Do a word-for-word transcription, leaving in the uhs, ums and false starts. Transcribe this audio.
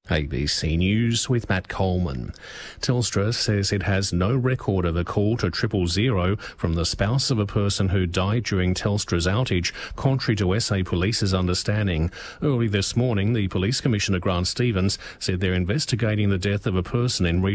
A B C News with Matt Coleman. Telstra says it has no record of a call to triple zero from the spouse of a person who died during Telstra's outage, contrary to S A Police's understanding. Early this morning, the Police Commissioner Grant Stevens said they're investigating the death of a person in